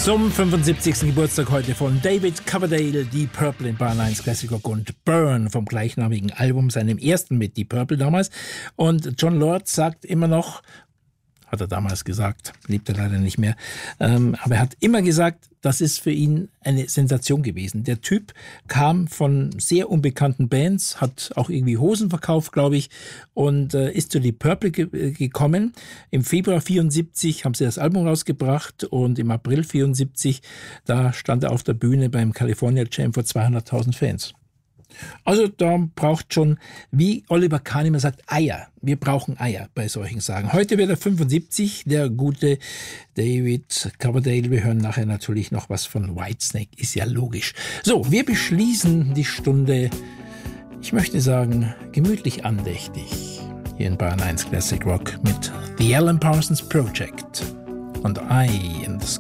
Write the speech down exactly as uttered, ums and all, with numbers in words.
Zum fünfundsiebzigsten Geburtstag heute von David Coverdale, Deep Purple in Bayern eins Classic Rock und Burn vom gleichnamigen Album, seinem ersten mit Deep Purple damals. Und Jon Lord sagt immer noch, hat er damals gesagt, lebt er leider nicht mehr, ähm, aber er hat immer gesagt, das ist für ihn eine Sensation gewesen. Der Typ kam von sehr unbekannten Bands, hat auch irgendwie Hosen verkauft, glaube ich, und äh, ist zu Deep Purple ge- gekommen. Im Februar vierundsiebzig haben sie das Album rausgebracht und im April vierundsiebzig, da stand er auf der Bühne beim California Jam vor zweihunderttausend Fans. Also da braucht schon, wie Oliver Kahn immer sagt, Eier. Wir brauchen Eier bei solchen Sagen. Heute wird er fünfundsiebzig, der gute David Coverdale. Wir hören nachher natürlich noch was von Whitesnake, ist ja logisch. So, wir beschließen die Stunde, ich möchte sagen, gemütlich andächtig. Hier in Bayern eins Classic Rock mit The Alan Parsons Project und Eye in the Sky.